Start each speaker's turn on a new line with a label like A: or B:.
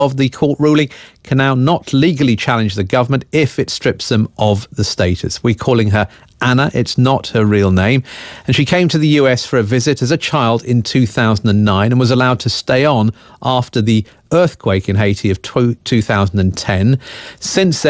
A: of the court ruling can now not legally challenge the government if it strips them of the status. We're calling her Anna. It's not her real name. And she came to the US for a visit as a child in 2009 and was allowed to stay on after the earthquake in Haiti of 2010. Since then,